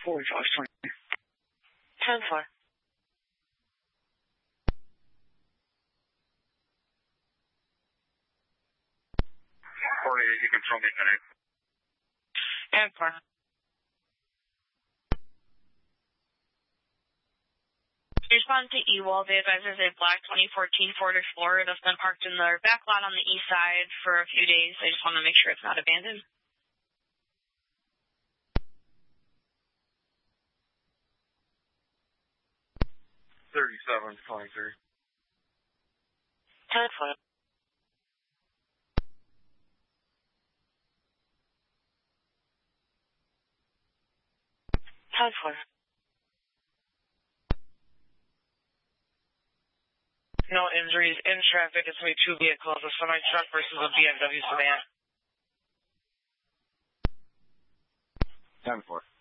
4520. 10-4. You control me connect. And 4. Respond to EWOL. The advisor is a black 2014 Ford Explorer that's been parked in their back lot on the east side for a few days. I just want to make sure it's not abandoned. $37.23. 10-4. No injuries in traffic. It's only two vehicles, a semi-truck versus a BMW sedan. 10-4.